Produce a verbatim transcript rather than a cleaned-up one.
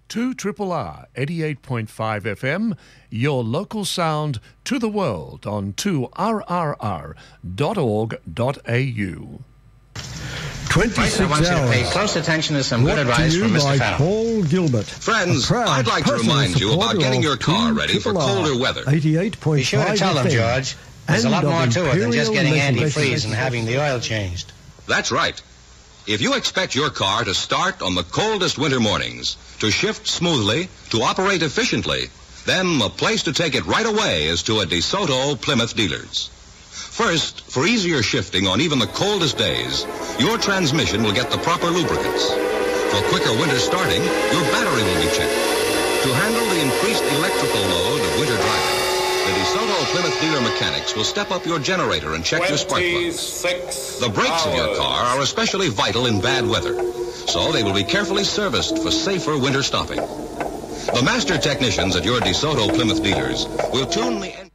two R R R eighty-eight point five F M, your local sound to the world on two R R R dot org dot A U. twenty-six I want you to hours. pay close attention to some good Brought to advice you from Mister by Fallon. Paul Gilbert. Friends, a proud I'd like to personal remind you about supporter getting of your car ready for two R R R colder weather. eighty-eight point five Be sure to tell them, F M, George. There's a lot and more of to it than just Imperial getting Legislation. antifreeze and having the oil changed. That's right. If you expect your car to start on the coldest winter mornings, to shift smoothly, to operate efficiently, then a place to take it right away is to a DeSoto Plymouth dealers. First, for easier shifting on even the coldest days, your transmission will get the proper lubricants. For quicker winter starting, your battery will be checked. To handle the increased electrical load of winter driving, the DeSoto Plymouth dealer mechanics will step up your generator and check your spark plugs. The brakes of your car are especially vital in bad weather, so they will be carefully serviced for safer winter stopping. The master technicians at your DeSoto Plymouth dealers will tune the engine